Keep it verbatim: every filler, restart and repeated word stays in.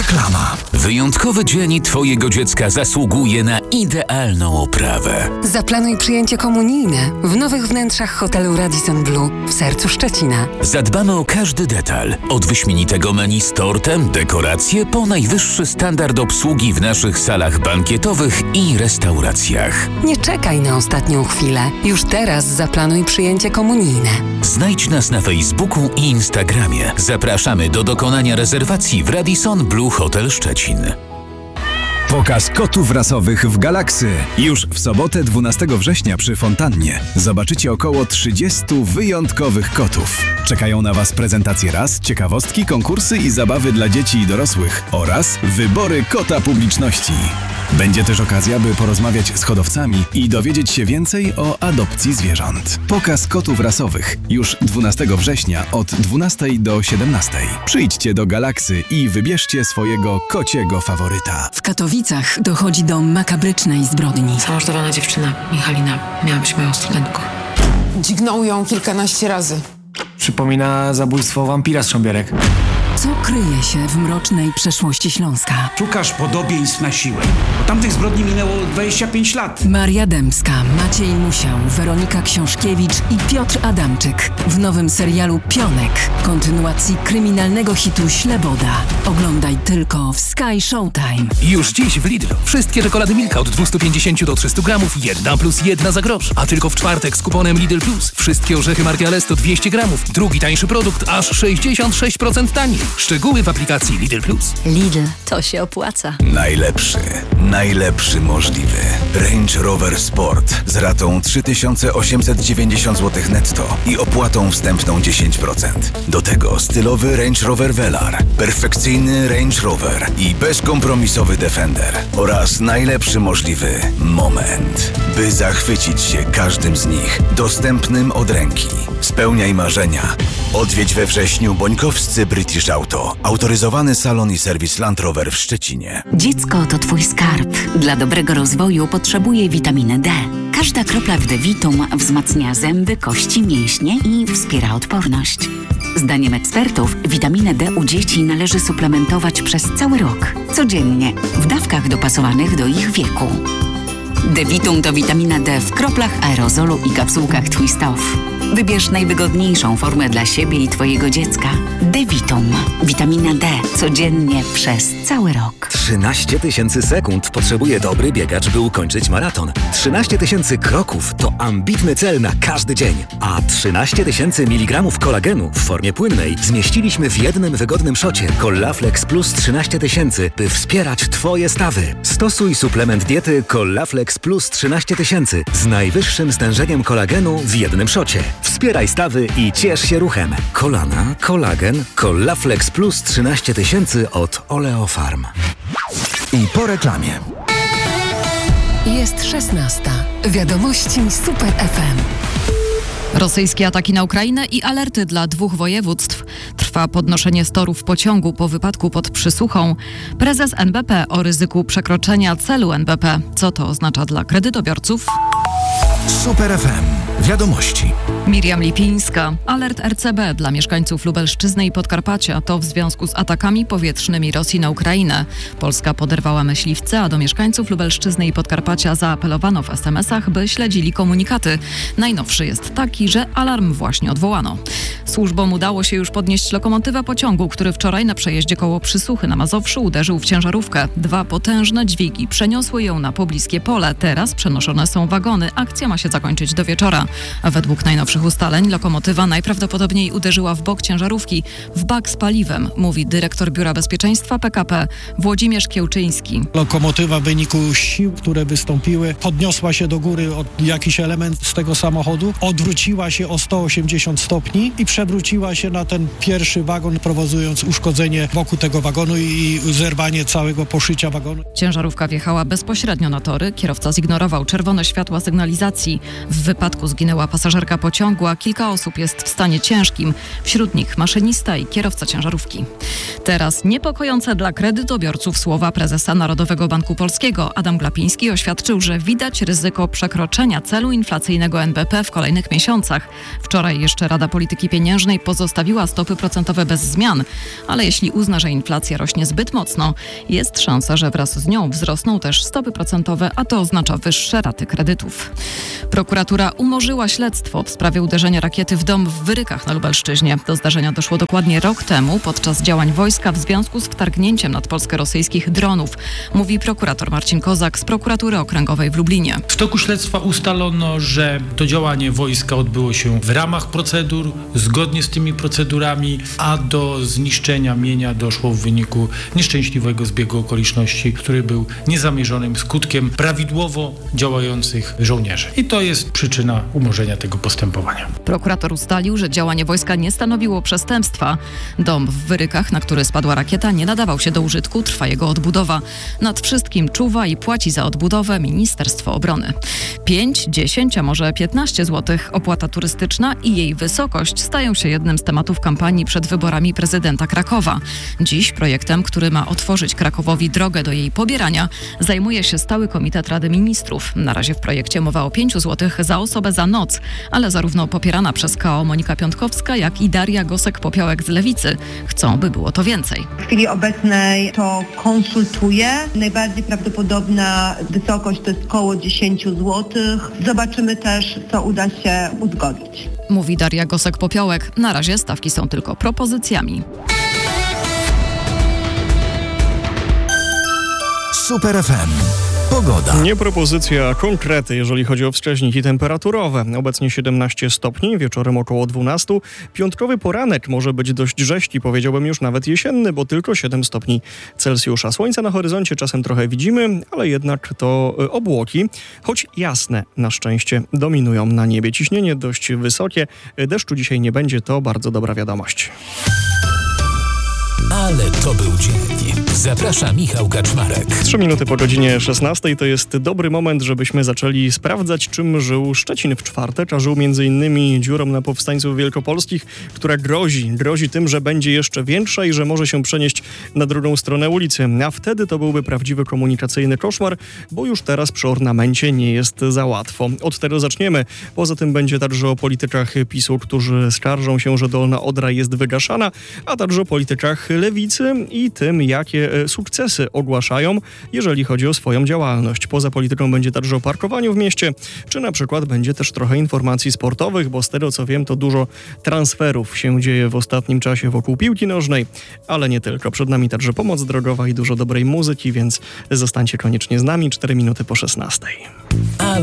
Reklama. Wyjątkowy dzień twojego dziecka zasługuje na idealną oprawę. Zaplanuj przyjęcie komunijne w nowych wnętrzach hotelu Radisson Blu w sercu Szczecina. Zadbamy o każdy detal. Od wyśmienitego menu z tortem, dekoracje, po najwyższy standard obsługi w naszych salach bankietowych i restauracjach. Nie czekaj na ostatnią chwilę. Już teraz zaplanuj przyjęcie komunijne. Znajdź nas na Facebooku i Instagramie. Zapraszamy do dokonania rezerwacji w Radisson Blu Hotel Szczecin. Pokaz kotów rasowych w Galaksy. Już w sobotę dwunastego września przy fontannie zobaczycie około trzydziestu wyjątkowych kotów. Czekają na Was prezentacje ras, ciekawostki, konkursy i zabawy dla dzieci i dorosłych oraz wybory kota publiczności. Będzie też okazja, by porozmawiać z hodowcami i dowiedzieć się więcej o adopcji zwierząt. Pokaz kotów rasowych już dwunastego września od dwunastej do siedemnastej. Przyjdźcie do Galaksy i wybierzcie swojego kociego faworyta. W Katowicach dochodzi do makabrycznej zbrodni. Zamordowana dziewczyna, Michalina, miała być moją studentką. Dźgnął ją kilkanaście razy. Przypomina zabójstwo wampira z Szambierek. Co kryje się w mrocznej przeszłości Śląska? Szukasz podobieństw na siłę. Od tamtych zbrodni minęło dwadzieścia pięć lat. Maria Dębska, Maciej Musiał, Weronika Książkiewicz i Piotr Adamczyk w nowym serialu Pionek, kontynuacji kryminalnego hitu Śleboda. Oglądaj tylko w Sky Showtime. Już dziś w Lidlu. Wszystkie czekolady Milka od dwieście pięćdziesiąt do trzystu gramów, jedna plus jedna za grosz. A tylko w czwartek z kuponem Lidl Plus. Wszystkie orzechy marki Alesto dwieście gramów. Drugi tańszy produkt aż sześćdziesiąt sześć procent taniej. Szczegóły w aplikacji Lidl Plus. Lidl, to się opłaca. Najlepszy, najlepszy możliwy. Range Rover Sport z ratą trzy tysiące osiemset dziewięćdziesiąt złotych netto i opłatą wstępną dziesięć procent. Do tego stylowy Range Rover Velar, perfekcyjny Range Rover i bezkompromisowy Defender oraz najlepszy możliwy moment, by zachwycić się każdym z nich. Dostępnym od ręki. Spełniaj marzenia. Odwiedź we wrześniu Bońkowscy British Auto. Autoryzowany salon i serwis Land Rover w Szczecinie. Dziecko to twój skarb. Dla dobrego rozwoju potrzebuje witaminy D. Każda kropla w D-Vitum wzmacnia zęby, kości, mięśnie i wspiera odporność. Zdaniem ekspertów witaminę D u dzieci należy suplementować przez cały rok. Codziennie, w dawkach dopasowanych do ich wieku. D-Vitum to witamina D w kroplach, aerozolu i kapsułkach Twist Off. Wybierz najwygodniejszą formę dla siebie i twojego dziecka. D-Vitum. Witamina D. Codziennie przez cały rok. trzynaście tysięcy sekund potrzebuje dobry biegacz, by ukończyć maraton. trzynaście tysięcy kroków to ambitny cel na każdy dzień. A trzynaście tysięcy miligramów kolagenu w formie płynnej zmieściliśmy w jednym wygodnym szocie. Collaflex Plus trzynaście tysięcy, by wspierać twoje stawy. Stosuj suplement diety Collaflex Plus trzynaście tysięcy z najwyższym stężeniem kolagenu w jednym szocie. Wspieraj stawy i ciesz się ruchem. Kolana, kolagen, Collaflex Plus trzynaście tysięcy od Oleofarm. I po reklamie. Jest szesnasta. Wiadomości Super F M. Rosyjskie ataki na Ukrainę i alerty dla dwóch województw. Trwa podnoszenie z torów pociągu po wypadku pod Przysuchą. Prezes N B P o ryzyku przekroczenia celu N B P. Co to oznacza dla kredytobiorców? Super F M. Wiadomości. Miriam Lipińska. Alert R C B dla mieszkańców Lubelszczyzny i Podkarpacia to w związku z atakami powietrznymi Rosji na Ukrainę. Polska poderwała myśliwce, a do mieszkańców Lubelszczyzny i Podkarpacia zaapelowano w es em esach, by śledzili komunikaty. Najnowszy jest taki, że alarm właśnie odwołano. Służbom udało się już podnieść lokomotywę pociągu, który wczoraj na przejeździe koło Przysuchy na Mazowszu uderzył w ciężarówkę. Dwa potężne dźwigi przeniosły ją na pobliskie pole. Teraz przenoszone są wagony. Akcja ma się zakończyć do wieczora. Według najnowszych ustaleń lokomotywa najprawdopodobniej uderzyła w bok ciężarówki, w bak z paliwem, mówi dyrektor Biura Bezpieczeństwa P K P Włodzimierz Kiełczyński. Lokomotywa w wyniku sił, które wystąpiły, podniosła się do góry od jakiś element z tego samochodu, odwróciła się o sto osiemdziesiąt stopni i przewróciła się na ten pierwszy wagon, prowokując uszkodzenie wokół tego wagonu i zerwanie całego poszycia wagonu. Ciężarówka wjechała bezpośrednio na tory. Kierowca zignorował czerwone światła sygnalizacji. W wypadku zginęło zginęła pasażerka pociągu, a kilka osób jest w stanie ciężkim. Wśród nich maszynista i kierowca ciężarówki. Teraz niepokojące dla kredytobiorców słowa prezesa Narodowego Banku Polskiego. Adam Glapiński oświadczył, że widać ryzyko przekroczenia celu inflacyjnego N B P w kolejnych miesiącach. Wczoraj jeszcze Rada Polityki Pieniężnej pozostawiła stopy procentowe bez zmian, ale jeśli uzna, że inflacja rośnie zbyt mocno, jest szansa, że wraz z nią wzrosną też stopy procentowe, a to oznacza wyższe raty kredytów. Prokuratura umorzyła śledztwo w sprawie uderzenia rakiety w dom w Wyrykach na Lubelszczyźnie. Do zdarzenia doszło dokładnie rok temu podczas działań wojska w związku z wtargnięciem nad Polskę rosyjskich dronów, mówi prokurator Marcin Kozak z Prokuratury Okręgowej w Lublinie. W toku śledztwa ustalono, że to działanie wojska odbyło się w ramach procedur, zgodnie z tymi procedurami, a do zniszczenia mienia doszło w wyniku nieszczęśliwego zbiegu okoliczności, który był niezamierzonym skutkiem prawidłowo działających żołnierzy. I to jest przyczyna umorzenia tego postępowania. Prokurator ustalił, że działanie wojska nie stanowiło przestępstwa. Dom w Wyrykach, na który spadła rakieta, nie nadawał się do użytku, trwa jego odbudowa. Nad wszystkim czuwa i płaci za odbudowę Ministerstwo Obrony. pięć, dziesięć, a może piętnaście złotych. Opłata turystyczna i jej wysokość stają się jednym z tematów kampanii przed wyborami prezydenta Krakowa. Dziś projektem, który ma otworzyć Krakowowi drogę do jej pobierania, zajmuje się Stały Komitet Rady Ministrów. Na razie w projekcie mowa o pięciu złotych za osobę za noc, ale zarówno popierana przez K O Monika Piątkowska, jak i Daria Gosek-Popiołek z Lewicy chcą, by było to więcej. W chwili obecnej to konsultuję. Najbardziej prawdopodobna wysokość to jest około dziesięć złotych. Zobaczymy też, co uda się uzgodnić. Mówi Daria Gosek-Popiołek. Na razie stawki są tylko propozycjami. Super F M. Pogoda. Nie propozycja, a konkrety, jeżeli chodzi o wskaźniki temperaturowe. Obecnie siedemnaście stopni, wieczorem około dwanaście. Piątkowy poranek może być dość rzeźki, powiedziałbym już nawet jesienny, bo tylko siedem stopni Celsjusza. Słońca na horyzoncie czasem trochę widzimy, ale jednak to obłoki, choć jasne na szczęście dominują na niebie. Ciśnienie dość wysokie, deszczu dzisiaj nie będzie, to bardzo dobra wiadomość. Ale to był dzień. Zaprasza Michał Kaczmarek. Trzy minuty po godzinie szesnastej to jest dobry moment, żebyśmy zaczęli sprawdzać, czym żył Szczecin w czwartek, a żył między innymi dziurą na powstańców wielkopolskich, która grozi, grozi tym, że będzie jeszcze większa i że może się przenieść na drugą stronę ulicy. A wtedy to byłby prawdziwy komunikacyjny koszmar, bo już teraz przy ornamencie nie jest za łatwo. Od tego zaczniemy. Poza tym będzie także o politykach PiSu, którzy skarżą się, że Dolna Odra jest wygaszana, a także o politykach Lewicy i tym, jakie sukcesy ogłaszają, jeżeli chodzi o swoją działalność. Poza polityką będzie także o parkowaniu w mieście, czy na przykład będzie też trochę informacji sportowych, bo z tego co wiem, to dużo transferów się dzieje w ostatnim czasie wokół piłki nożnej, ale nie tylko. Przed nami także pomoc drogowa i dużo dobrej muzyki, więc zostańcie koniecznie z nami. cztery minuty po szesnastej.